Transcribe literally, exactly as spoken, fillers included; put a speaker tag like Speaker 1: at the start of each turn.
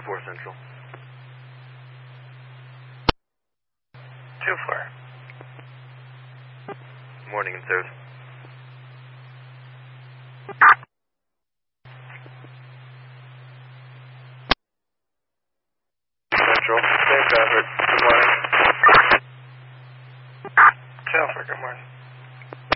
Speaker 1: four Central.
Speaker 2: two four.
Speaker 1: Morning and service. Central, same traffic. Good morning.
Speaker 2: two four, good morning.